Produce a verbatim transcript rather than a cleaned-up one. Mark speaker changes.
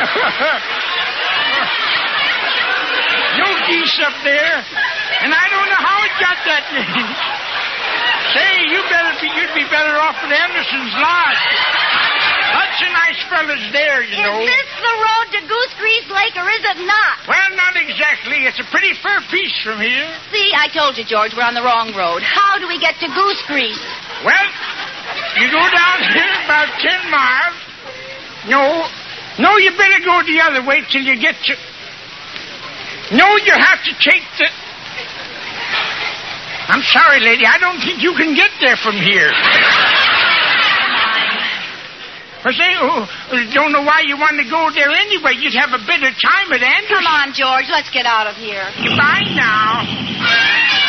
Speaker 1: No geese up there, and I don't know how it got that name. Say, you better be, you'd be better off at Anderson's Lodge. Lots of nice fellas there, you
Speaker 2: is
Speaker 1: know.
Speaker 2: Is this the road to Goose Grease Lake, or is it not?
Speaker 1: Well, not exactly. It's a pretty fair piece from here.
Speaker 2: See, I told you, George, we're on the wrong road. How do we get to Goose Grease?
Speaker 1: Well, you go down here about ten miles. No, no, you better go the other way till you get to... No, you have to take the... I'm sorry, lady. I don't think you can get there from here. I say, oh, don't know why you want to go there anyway. You'd have a better time at Anderson.
Speaker 2: Come on, George. Let's get out of here.
Speaker 1: Goodbye now.